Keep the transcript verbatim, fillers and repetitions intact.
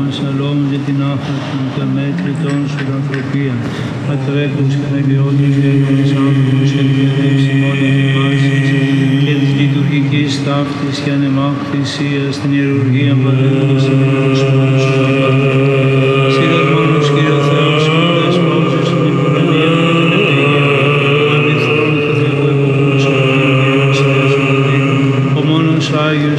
σαλόμ για την άφατον και μέτρητον σου ανθρωπία. Πατρέπους και αγιώτες και αγιώτες άνθρωπους και εκπαιδεύσει μόνοι ετοιμάσεις και της λειτουργικής ταύτης και ανεμάκτησίας στην ιερουργία Πατρίδος και Πατρός